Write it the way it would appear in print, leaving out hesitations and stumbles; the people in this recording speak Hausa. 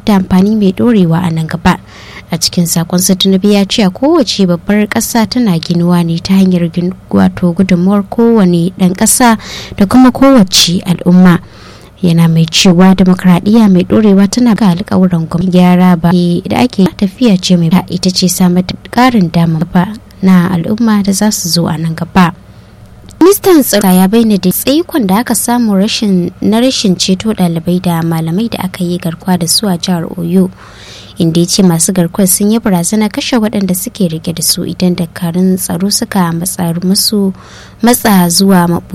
da amfani mai dorewa a nan gaba. A cikin sakonsa Tinubu ya ce a kowace babbar ƙasa tana ginuwa ne ta hanyar gudunmuwar kowane ɗan ƙasa da kuma kowace al'umma. Yana mai cewa demokradiyya mai dorewa tana ga alƙawuran gwamnati gyara ba da ake tafiya ce mai ita ce samar da ƙarin dama na al'umma da za su zo a nan gaba. Ministan tsaro ya bayyana da tsaikon da aka samu rashin ceto ɗalibai da malamai da aka yi garkuwa da su a jihar Oyo, inda ya ce masu garkuwar sun yi barazana kashe waɗanda suke rike da su idan dakarun tsaro suka matsa zuwa